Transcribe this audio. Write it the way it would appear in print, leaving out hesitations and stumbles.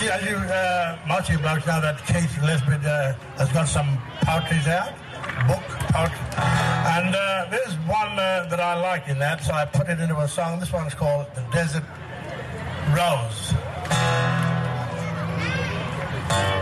as you most of you blokes know that Keith Lisbeth has got some poetry out, book poetry, and there's one that I like in that, so I put it into a song. This one's called The Desert Rose.